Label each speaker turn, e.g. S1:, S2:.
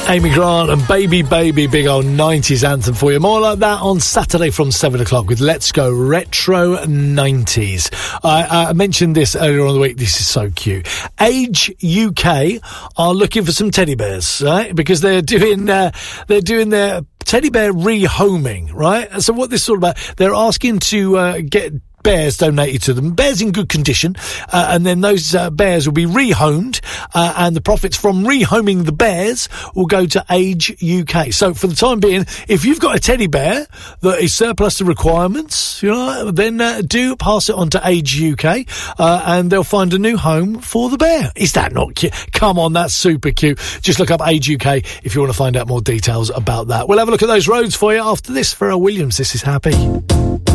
S1: Amy Grant and Baby Baby, big old 90s anthem for you. More like that on Saturday from 7 o'clock with Let's Go Retro 90s. I mentioned this earlier on in the week. This is so cute. Age UK are looking for some teddy bears, right? Because they're doing their teddy bear rehoming, right? So what this is all about, they're asking to get bears donated to them, bears in good condition, and then those bears will be rehomed, and the profits from rehoming the bears will go to Age UK. So for the time being, if you've got a teddy bear that is surplus to requirements, you know, then do pass it on to Age UK, and they'll find a new home for the bear. Is that not cute? Come on, that's super cute. Just look up Age UK if you want to find out more details about that. We'll have a look at those roads for you after this. Pharrell Williams, this is Happy.